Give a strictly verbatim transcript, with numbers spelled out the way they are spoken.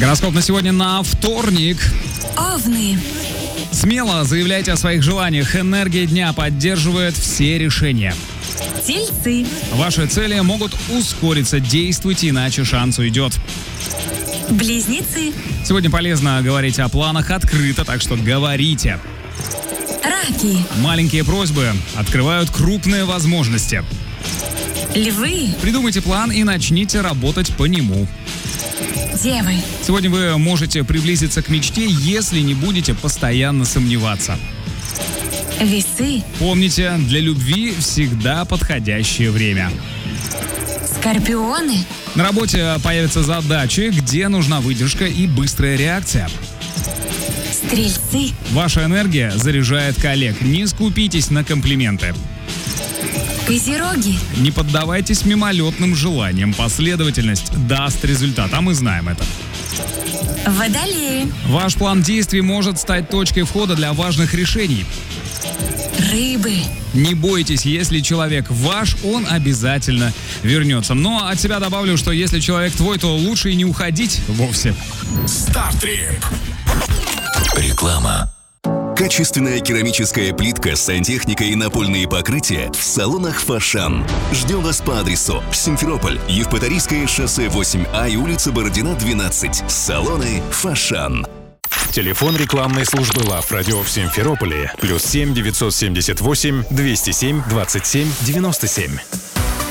Гороскоп на сегодня на вторник. Овны. Смело заявляйте о своих желаниях. Энергия дня поддерживает все решения. Тельцы. Ваши цели могут ускориться. Действуйте, иначе шанс уйдет. Близнецы. Сегодня полезно говорить о планах открыто, так что говорите. Раки. Маленькие просьбы открывают крупные возможности. Львы. Придумайте план и начните работать по нему. Девы. Сегодня вы можете приблизиться к мечте, если не будете постоянно сомневаться. Весы. Помните, для любви всегда подходящее время. Скорпионы. На работе появятся задачи, где нужна выдержка и быстрая реакция. Стрельцы. Ваша энергия заряжает коллег. Не скупитесь на комплименты. Козероги. Не поддавайтесь мимолетным желаниям. Последовательность даст результат, а мы знаем это. Водолеи. Ваш план действий может стать точкой входа для важных решений. Рыбы. Не бойтесь, если человек ваш, он обязательно вернется. Но от себя добавлю, что если человек твой, то лучше и не уходить вовсе. Стартрип. Реклама. Качественная керамическая плитка, сантехника и напольные покрытия в салонах «Фошан». Ждем вас по адресу: Симферополь, Евпаторийское шоссе восемь А и улица Бородина, двенадцать. Салоны «Фошан». Телефон рекламной службы Лав Радио в Симферополе. Плюс семь девятьсот семьдесят восемь двести семь двадцать семь девяносто семь.